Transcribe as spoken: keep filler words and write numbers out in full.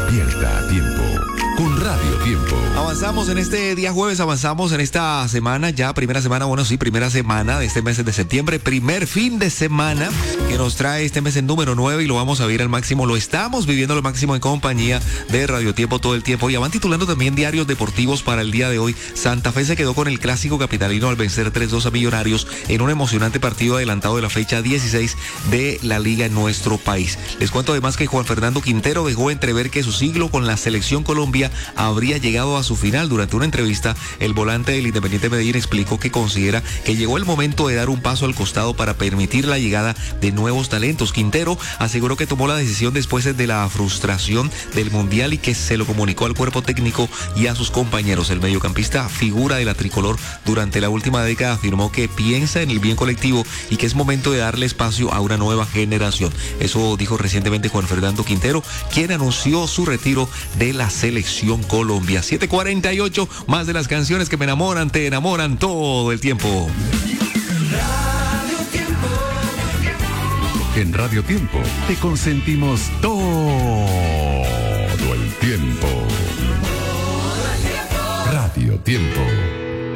Despierta a tiempo con Radio Tiempo. Avanzamos en este día jueves, avanzamos en esta semana, ya primera semana, bueno sí, primera semana de este mes de septiembre, primer fin de semana que nos trae este mes en número nueve y lo vamos a vivir al máximo, lo estamos viviendo al máximo en compañía de Radio Tiempo todo el tiempo y ya van titulando también diarios deportivos para el día de hoy. Santa Fe se quedó con el clásico capitalino al vencer tres dos a Millonarios en un emocionante partido adelantado de la fecha dieciséis de la liga en nuestro país. Les cuento además que Juan Fernando Quintero dejó entrever que su siglo con la selección Colombia habría llegado a su final. Durante una entrevista, el volante del Independiente Medellín explicó que considera que llegó el momento de dar un paso al costado para permitir la llegada de nuevos talentos. Quintero aseguró que tomó la decisión después de la frustración del Mundial y que se lo comunicó al cuerpo técnico y a sus compañeros. El mediocampista, figura de la tricolor durante la última década, afirmó que piensa en el bien colectivo y que es momento de darle espacio a una nueva generación. Eso dijo recientemente Juan Fernando Quintero, quien anunció su retiro de la selección Colombia. siete cuarenta y ocho, más de las canciones que me enamoran, te enamoran todo el tiempo. Radio Tiempo. En Radio Tiempo te consentimos todo el tiempo.